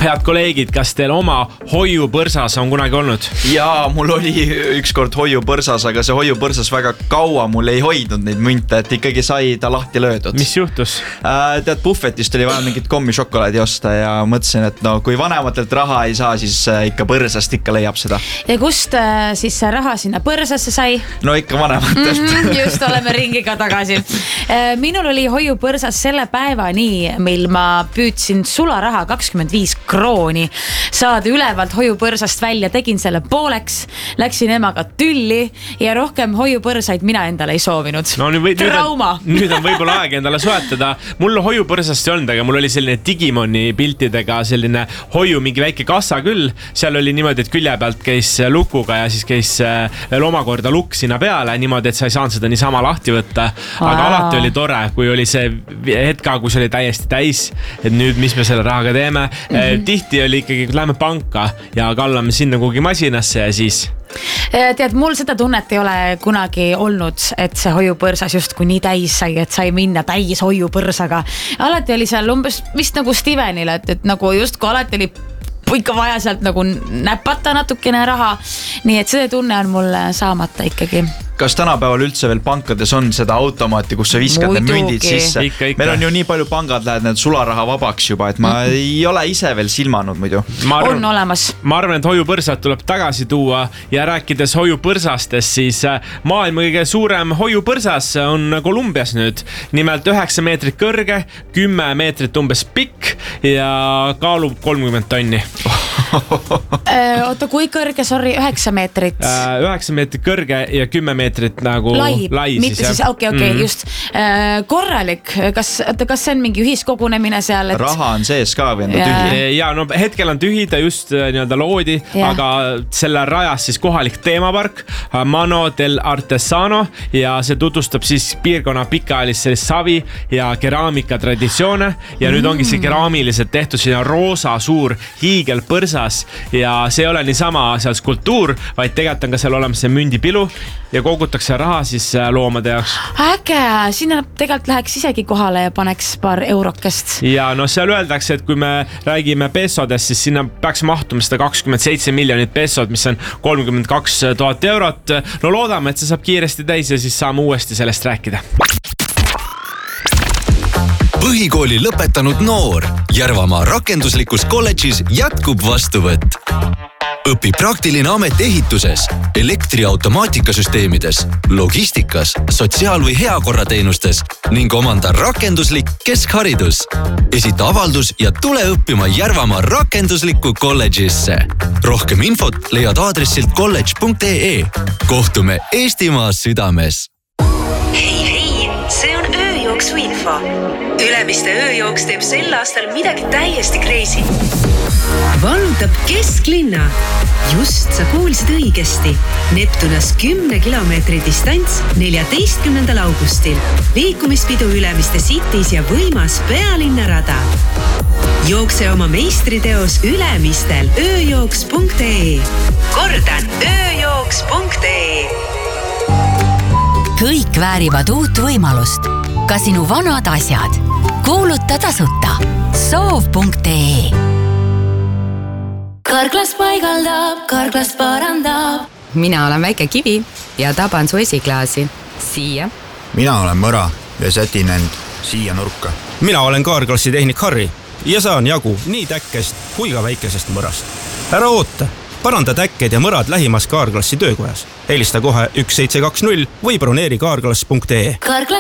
Head kolleegid, kas teil oma hoiupõrsas on kunagi olnud? Jaa, mul oli ükskord hoiupõrsas, aga see hoiupõrsas väga kaua mul ei hoidnud neid münte, et ikkagi sai ta lahti löödud. Mis juhtus? Tead, Buffetist oli vaja mingit kommišokolaadi osta ja mõtlesin, et no kui vanematelt raha ei saa, siis ikka põrsast ikka leiab seda. Ja kust siis see raha sinna põrsasse sai? No ikka vanematelt. Just, oleme ringiga tagasi. Minul oli hoiupõrsas selle päevani, mil ma püüdsin sularaha 25 krooni saada ülevalt hoiupõrsast välja, tegin selle pooleks, läksin emaga tülli ja rohkem hoiupõrsaid mina endale ei soovinud. No, nüüd on võib-olla aeg endale soetada. Mul hoiupõrsast ei olnud, aga mul oli selline Digimoni piltidega selline hoiu mingi väike kassa küll. Seal oli niimoodi, et külje pealt käis lukuga ja siis käis veel omakorda lukk sinna peale, niimoodi, et sa ei saanud seda niisama lahti võtta. Aga alati oli tore, kui oli see hetk, kui see oli täiesti täis, et nüüd mis me selle rahaga teeme. Tihti oli ikkagi, kui läheme panka ja kallame sinna kuhugi masinasse ja siis... Tead, mul seda tunnet ei ole kunagi olnud, et see hoiupõrsas justkui nii täis sai, et sai minna täis hoiupõrsaga. Alati oli seal umbes vist nagu Stevenile, et nagu justkui alati oli ikka vaja sealt nagu näpata natukene raha. Nii et see tunne on mul saamata ikkagi. Kas tänapäeval üldse veel pankades on seda automaati, kus sa viskad need mündid sisse? Meil on ju nii palju pangad lähevad need sularaha vabaks juba, et ma ei ole ise veel silmanud muidu. On olemas. Ma arvan, et hoiupõrsad tuleb tagasi tuua ja rääkides hoiupõrsastest, siis maailma kõige suurem hoiupõrsas on Kolumbias nüüd. Nimelt 9 meetrit kõrge, 10 meetrit umbes pikk ja kaalub 30 tonni. Oota, kui kõrge, 9 meetrit? 9 meetrit kõrge ja 10 meetrit nagu lai. Mitte siis, okei, just. Korralik, kas see on mingi ühiskogunemine seal? Et... Raha on sees ka või on ta tühi? Ja, no hetkel on tühi, ta just nii-öelda loodi, aga selle rajas siis kohalik teemapark Mano del Artesano ja see tutvustab siis piirkonna pikaajalist sellist savi ja keraamika traditsioone ja nüüd ongi see keraamiliselt tehtud sinna roosa suur hiigelpõrsas ja see ei ole niisama seal skulptuur, vaid tegelikult on ka seal olemas see mündipilu ja kogutakse raha siis loomade jaoks. Äge, sinna tegelikult läheks isegi kohale ja paneks paar eurokest. Ja no seal öeldakse, et kui me räägime pesodest, siis sinna peaks mahtuma 127 miljonit pesod, mis on 32 000 eurot. No loodame, et see saab kiiresti täis ja siis saame uuesti sellest rääkida. Põhikooli lõpetanud noor. Järvamaa rakenduslikus kolledžis jätkub vastuvõtt. Õpi praktiline amet ehituses, elektriautomaatikasüsteemides, logistikas, sotsiaal- või heakorrateenustes ning omanda rakenduslik keskharidus. Esita avaldus ja tule õppima Järvamaa rakenduslikku kolledžisse. Rohkem infot leiad aadressilt college.ee. Kohtume Eestimaa südames. Hei, see on ööjooksu info. Ülemiste ööjooks teeb sel aastal midagi täiesti crazy. Vallutab kesklinna. Just sa kuulsid õigesti. Neptunas 10 kilomeetri distants 14. augustil. Liikumispidu Ülemiste Cities ja võimas pealinnarada. Jookse oma meistriteos Ülemistel ööjooks.ee. Kordan, ööjooks.ee. Kõik väärivad uut võimalust. Ka sinu vanad asjad. Kuuluta tasuta. Soov.ee. Karklas paigaldab, Karklas parandab. Mina olen väike kivi ja taban su esiklaasi. Siia. Mina olen mõra ja sätin end siia nurka. Mina olen Karklassi tehnik Harri ja saan jagu nii täkkest kui ka väikesest mõrast. Ära oota. Paranda täkked ja mõrad lähimas Karklassi töökojas. Helista kohe 1720 või broneeri karklas.ee. Karklas